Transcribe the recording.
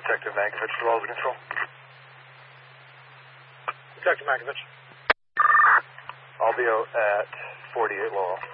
Detective Mankiewicz, Laurel Control. Detective Mankiewicz. I'll be out at 48 Laurel.